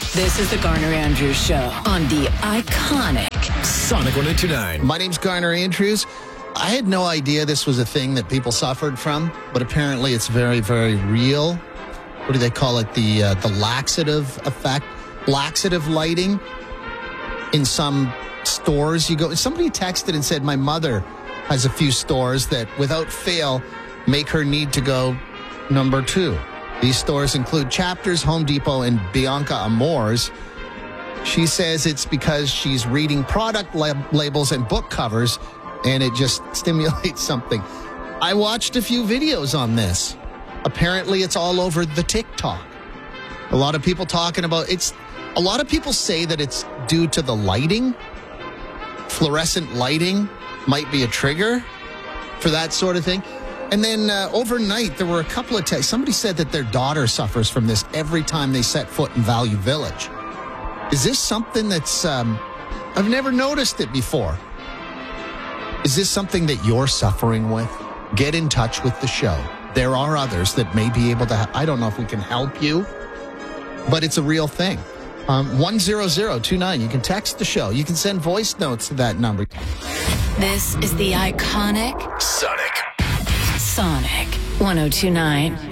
This is the Garner Andrews Show on the iconic Sonic 102.9. My name's Garner Andrews. I had no idea this was a thing that people suffered from, but apparently it's very, very real. What do they call it? The laxative effect, laxative lighting in some stores. You go. Somebody texted and said my mother has a few stores that, without fail, make her need to go number 2. These stores include Chapters, Home Depot, and Bianca Amores. She says it's because she's reading product labels and book covers, and it just stimulates something. I watched a few videos on this. Apparently, it's all over the TikTok. A lot of people talking about it's. A lot of people say that it's due to the lighting. Fluorescent lighting might be a trigger for that sort of thing. And then overnight, there were a couple of texts. Somebody said that their daughter suffers from this every time they set foot in Value Village. Is this something that's... I've never noticed it before. Is this something that you're suffering with? Get in touch with the show. There are others that may be able to... I don't know if we can help you, but it's a real thing. 10029. You can text the show. You can send voice notes to that number. This is the iconic Sonic. Sonic 102.9.